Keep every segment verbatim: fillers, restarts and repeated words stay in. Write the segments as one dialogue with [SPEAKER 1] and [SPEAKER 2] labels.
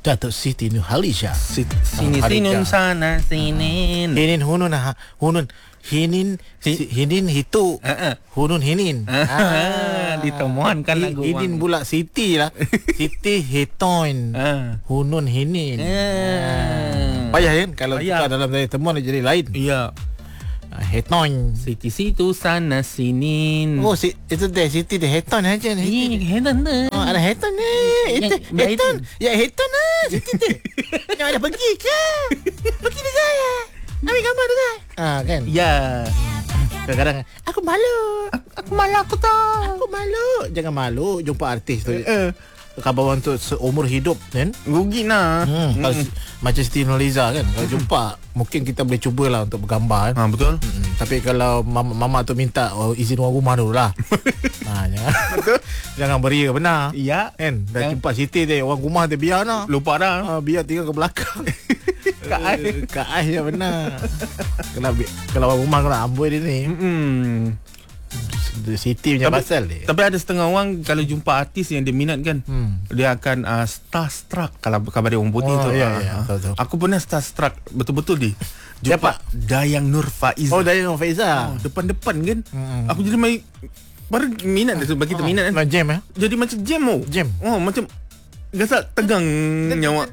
[SPEAKER 1] Datuk Siti Nurhaliza.
[SPEAKER 2] Sini sinun sana sinin.
[SPEAKER 1] Hinin hunun ha hunun hinin si, hinin hitu.
[SPEAKER 2] Uh-uh.
[SPEAKER 1] Hunun hinin.
[SPEAKER 2] Ah, ditemuankan lagu.
[SPEAKER 1] Hinin pula Siti lah. Siti hiton.
[SPEAKER 2] Ah.
[SPEAKER 1] Hunun hinin.
[SPEAKER 2] Ah.
[SPEAKER 1] Payah kan kalau
[SPEAKER 2] Payah.
[SPEAKER 1] tukar dalam saya temuan dia jadi lain.
[SPEAKER 2] Ya.
[SPEAKER 1] Hiton.
[SPEAKER 2] Siti situ sana sinin.
[SPEAKER 1] Oh, si, itu deh Siti deh hiton aja nih.
[SPEAKER 2] Ini hedan tu.
[SPEAKER 1] Oh, ada hiton ni. Itu
[SPEAKER 2] Yang-
[SPEAKER 1] hiton. Ya hiton lah Siti deh. Yang ada pergi ke? Pergi dengan saya. Ambil gambar tu kan? Ah kan?
[SPEAKER 2] Ya.
[SPEAKER 1] Kadang-kadang aku malu.
[SPEAKER 2] Aku, aku malu aku tahu.
[SPEAKER 1] Aku malu. Jangan malu jumpa artis tu.
[SPEAKER 2] Eh,
[SPEAKER 1] Khabar untuk seumur hidup kan?
[SPEAKER 2] rugi nah.
[SPEAKER 1] Hmm, kalau si- macam Siti Nurhaliza kan, kalau jumpa mungkin kita boleh cubalah untuk bergambar kan.
[SPEAKER 2] Ha, betul.
[SPEAKER 1] Hmm, tapi kalau mama, mama tu minta oh, izin orang rumah dulu lah. Ha, jangan jangan beria benar.
[SPEAKER 2] Ya.
[SPEAKER 1] Kan? Dah
[SPEAKER 2] Yang-
[SPEAKER 1] jumpa Siti dia, orang rumah dia biar lah.
[SPEAKER 2] Lupa dah.
[SPEAKER 1] Ha, biar tinggal ke belakang.
[SPEAKER 2] Kat air.
[SPEAKER 1] Kat air je benar. kalau bi- kalau orang rumah kena amboi dia ni.
[SPEAKER 2] Hmm.
[SPEAKER 1] Siti punya
[SPEAKER 2] Tapi-
[SPEAKER 1] pasal dia.
[SPEAKER 2] Tapi ada setengah orang kalau jumpa artis yang dia minat kan,
[SPEAKER 1] Hmm.
[SPEAKER 2] dia akan uh, starstruck kalau khabar dia orang putih
[SPEAKER 1] Oh,
[SPEAKER 2] tu.
[SPEAKER 1] ya,
[SPEAKER 2] Ah,
[SPEAKER 1] ya,
[SPEAKER 2] ah.
[SPEAKER 1] tahu, tahu.
[SPEAKER 2] Aku pernah starstruck betul-betul di jumpa
[SPEAKER 1] Siapa?
[SPEAKER 2] Dayang Nur Faiza.
[SPEAKER 1] Oh, dari Nur Faiza.
[SPEAKER 2] Oh, depan-depan kan.
[SPEAKER 1] Hmm.
[SPEAKER 2] Aku jadi mai baru minat dia tu bagi kita minat kan.
[SPEAKER 1] Nak jam eh?
[SPEAKER 2] Jadi macam jam oh.
[SPEAKER 1] Jam.
[SPEAKER 2] Oh, macam rasa tegang nyawa.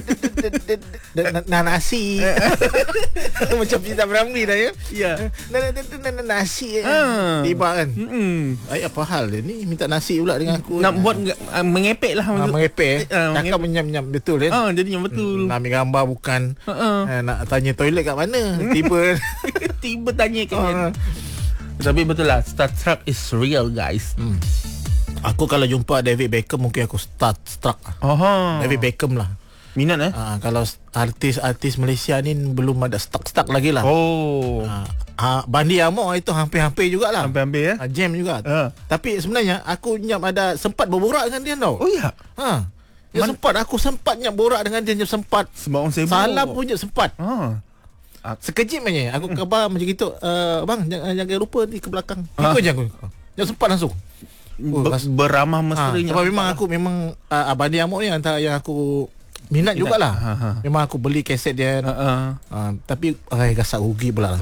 [SPEAKER 1] Nak nasi. Macam pizza Ramli dah ya.
[SPEAKER 2] Ya.
[SPEAKER 1] Nak nasi.
[SPEAKER 2] Ah.
[SPEAKER 1] Tiba kan.
[SPEAKER 2] Hmm.
[SPEAKER 1] Ay, apa hal dia ni minta nasi pula dengan aku.
[SPEAKER 2] Nak buat uh, mengepek lah.
[SPEAKER 1] ah, mengepek.
[SPEAKER 2] Ah,
[SPEAKER 1] Cakap menyam-menyam betul kan.
[SPEAKER 2] Ah, jadinya betul.
[SPEAKER 1] Nak ambil gambar bukan.
[SPEAKER 2] Uh-uh.
[SPEAKER 1] Ah, nak tanya toilet kat mana. Tiba.
[SPEAKER 2] Tiba tanya kan.
[SPEAKER 1] Ah.
[SPEAKER 2] Tapi betul lah, Star Trek is real guys.
[SPEAKER 1] Hmm. Aku kalau jumpa David Beckham mungkin aku start struck.
[SPEAKER 2] Aha.
[SPEAKER 1] David Beckham lah.
[SPEAKER 2] Minat eh?
[SPEAKER 1] Ah, kalau artis-artis Malaysia ni belum ada stuck-stuck lagi lah.
[SPEAKER 2] Oh.
[SPEAKER 1] Ah, ah, Bandi Amok itu hampir-hampir jugalah.
[SPEAKER 2] Hampir-hampir ya?
[SPEAKER 1] Ah, jam juga.
[SPEAKER 2] Ah.
[SPEAKER 1] Tapi sebenarnya aku nyap ada sempat berborak dengan dia tau.
[SPEAKER 2] Oh ya.
[SPEAKER 1] Ha. Dia
[SPEAKER 2] Man-
[SPEAKER 1] sempat aku sempat nyap borak dengan dia nyap sempat.
[SPEAKER 2] Sebab orang sibuk.
[SPEAKER 1] Salam pun nyap sempat.
[SPEAKER 2] Ha.
[SPEAKER 1] Sekejap aja aku khabar macam gitu. Uh, bang jangan jangan lupa ni ke belakang.
[SPEAKER 2] Ah.
[SPEAKER 1] Ikut je aku. Nyap sempat langsung. Oh,
[SPEAKER 2] Ber-
[SPEAKER 1] pas-
[SPEAKER 2] beramah
[SPEAKER 1] Ha,
[SPEAKER 2] mesra.
[SPEAKER 1] sebab memang aku memang uh, Abang Dia Amok ni antara yang aku minat jugalah.
[SPEAKER 2] Ha, ha.
[SPEAKER 1] Memang aku beli kaset dia.
[SPEAKER 2] Ha. Ha.
[SPEAKER 1] Uh, tapi ay, gasak rugi pula lah.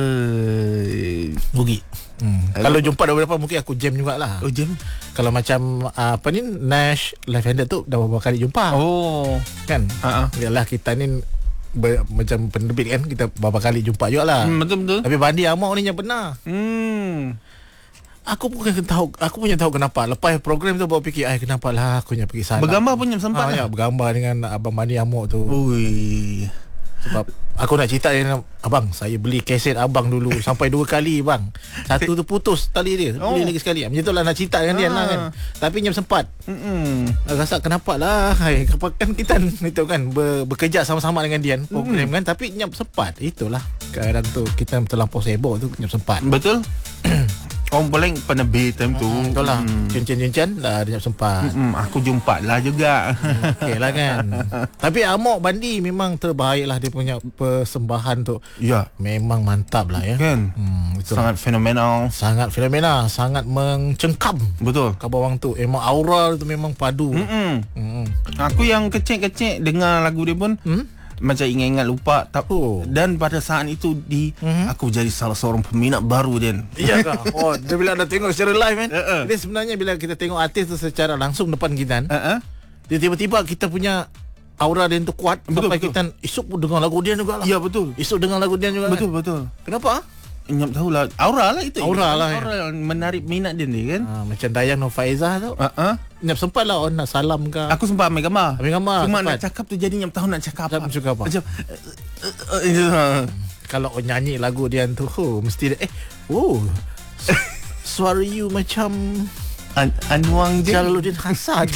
[SPEAKER 2] Eh.
[SPEAKER 1] Rugi. Hmm. Kalau jumpa dah berapa mungkin aku jam jugalah.
[SPEAKER 2] Oh jam.
[SPEAKER 1] Kalau macam uh, apa ni Nash Left Handed tu dah beberapa kali jumpa.
[SPEAKER 2] Oh.
[SPEAKER 1] Kan?
[SPEAKER 2] Ha. Ha.
[SPEAKER 1] Yalah kita ni ber, macam penerbit kan kita beberapa kali jumpa jugalah.
[SPEAKER 2] Hmm, betul betul.
[SPEAKER 1] Tapi Bandi Amok ni yang pernah.
[SPEAKER 2] Hmm.
[SPEAKER 1] Aku pun tahu aku punya tahu kenapa. Lepas program tu baru fikir ai kenapa lah aku punya pergi sana.
[SPEAKER 2] Bergambar pun yang sempat
[SPEAKER 1] Ah, ya,
[SPEAKER 2] lah.
[SPEAKER 1] bergambar dengan Abang Bandi Amok tu.
[SPEAKER 2] Ui.
[SPEAKER 1] Sebab aku nak cerita dia, abang saya beli kaset abang dulu sampai dua kali bang. Satu tu putus tali dia.
[SPEAKER 2] Oh.
[SPEAKER 1] Beli lagi sekali. Macam tu lah nak cerita dengan dia
[SPEAKER 2] Ah.
[SPEAKER 1] lah kan. Tapi nyam sempat.
[SPEAKER 2] Hmm.
[SPEAKER 1] Rasa kenapa lah hai, kan kita itu kan ber, bekerja sama-sama dengan dia program kan. Tapi nyam sempat. Itulah kadang tu kita terlampau sibuk tu nyam sempat.
[SPEAKER 2] Betul. Orang paling penerbit time tu.
[SPEAKER 1] Hmm, betul lah.
[SPEAKER 2] Hmm.
[SPEAKER 1] Cincin-cincin lah dia nyam sempat.
[SPEAKER 2] Hmm, aku jumpa lah juga.
[SPEAKER 1] Okey lah kan. Tapi Amok Bandi memang terbaik lah dia punya persembahan tu.
[SPEAKER 2] Ya.
[SPEAKER 1] Memang mantap lah ya.
[SPEAKER 2] Kan?
[SPEAKER 1] Hmm, betul.
[SPEAKER 2] Sangat fenomenal.
[SPEAKER 1] Sangat fenomena, sangat mencengkam.
[SPEAKER 2] Betul.
[SPEAKER 1] Khabar orang tu memang aura tu memang padu.
[SPEAKER 2] Hmm.
[SPEAKER 1] Hmm.
[SPEAKER 2] Aku yang kecil-kecil dengar lagu dia pun
[SPEAKER 1] Hmm?
[SPEAKER 2] macam ingat-ingat lupa tak.
[SPEAKER 1] Oh.
[SPEAKER 2] Dan pada saat itu di
[SPEAKER 1] Mhm.
[SPEAKER 2] aku jadi salah seorang peminat baru dia.
[SPEAKER 1] Iya kah? Oh, dia bila dah tengok secara live kan.
[SPEAKER 2] Uh-uh.
[SPEAKER 1] Dia sebenarnya bila kita tengok artis tu secara langsung depan kita,
[SPEAKER 2] Ha ah.
[SPEAKER 1] dia tiba-tiba kita punya aura dia tu kuat
[SPEAKER 2] Betul,
[SPEAKER 1] sampai
[SPEAKER 2] betul.
[SPEAKER 1] kita esok pun dengar lagu dia juga lah.
[SPEAKER 2] Ya betul.
[SPEAKER 1] Esok dengar lagu dia juga.
[SPEAKER 2] Betul
[SPEAKER 1] Kan?
[SPEAKER 2] betul.
[SPEAKER 1] Kenapa?
[SPEAKER 2] Nyap tahulah aura lah itu.
[SPEAKER 1] Aura lah,
[SPEAKER 2] Aura yang menarik minat dia ni kan.
[SPEAKER 1] Ha, macam Dayang Nur Faiza tu.
[SPEAKER 2] Ha ah.
[SPEAKER 1] Nyap sempat lah orang nak salam ke.
[SPEAKER 2] Aku sempat ambil gambar.
[SPEAKER 1] Ambil gambar,
[SPEAKER 2] Cuma
[SPEAKER 1] sempat.
[SPEAKER 2] nak cakap tu jadi nyap tahu nak cakap apa.
[SPEAKER 1] Macam cakap apa?
[SPEAKER 2] Macam uh, uh, uh,
[SPEAKER 1] Kalau orang nyanyi lagu dia tu, oh, mesti dia, eh, oh, su- suara you macam
[SPEAKER 2] An- Anwang je.
[SPEAKER 1] Jalaluddin Hasan.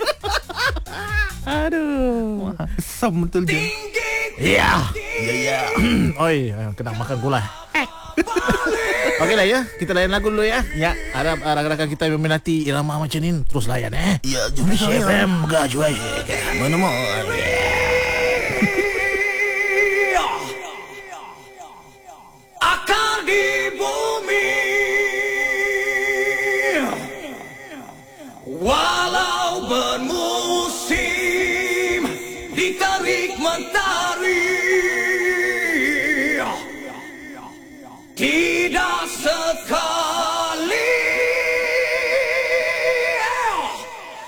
[SPEAKER 1] Aduh.
[SPEAKER 2] Asam betul je.
[SPEAKER 1] Ya.
[SPEAKER 2] Ya ya.
[SPEAKER 1] Oi, kena makan gula. Okey lah ya, kita layan lagu dulu ya.
[SPEAKER 2] Ya.
[SPEAKER 1] Harap uh, rakan-rakan kita yang meminati irama macam ni terus layan eh.
[SPEAKER 2] Ya, jom
[SPEAKER 1] F M Gajwai.
[SPEAKER 2] Mana mau?
[SPEAKER 3] Akar di bumi, walau bermusim terik mentari, tidak sekali